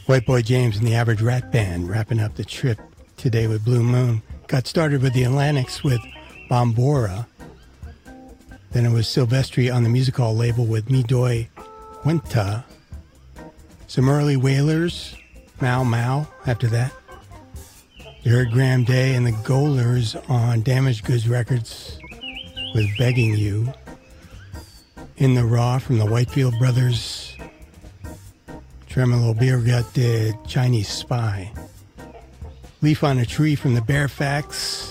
White Boy James and the Average Rat Band wrapping up the trip today with Blue Moon. Got started with the Atlantics with Bombora. Then it was Silvestri on the Music Hall label with Mi Doy Cuenta. Some early Wailers, Mau Mau after that. You heard Graham Day and the Goalers on Damaged Goods Records with Begging You. In the Raw from the Whitefield Brothers. Tremolo Beergut did Chinese Spy. Leaf on a Tree from the Bearfax.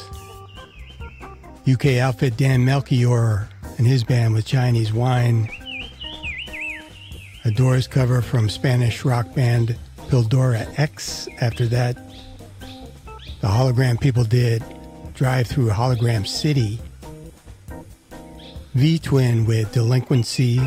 UK outfit Dan Melchior and his band with Chinese Wine. A Doors cover from Spanish rock band Pildora X. After that, the Hologram people did Drive Through Hologram City. V-Twin with Delinquency.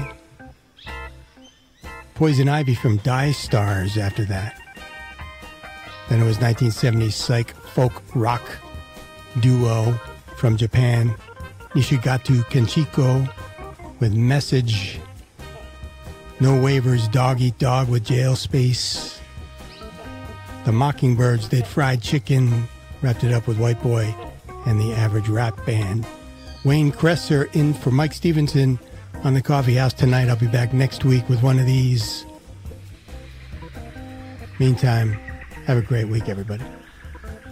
Poison Ivy from Die Stars after that. Then it was 1970s psych folk rock duo from Japan, Nishigatu Kenchiko with Message. No Waivers, Dog Eat Dog with Jail Space. The Mockingbirds did Fried Chicken, wrapped it up with White Boy and the Average Rat Band. Wayne Kresser in for Mike Stevenson on the Coffee House tonight. I'll be back next week with one of these. Meantime, have a great week, everybody.